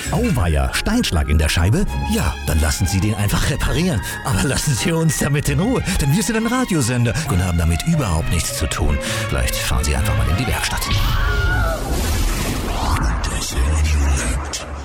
Auweia, Steinschlag in der Scheibe? Ja, dann lassen Sie den einfach reparieren. Aber lassen Sie uns damit in Ruhe, denn wir sind ein Radiosender und haben damit überhaupt nichts zu tun. Vielleicht fahren Sie einfach mal in die Werkstatt.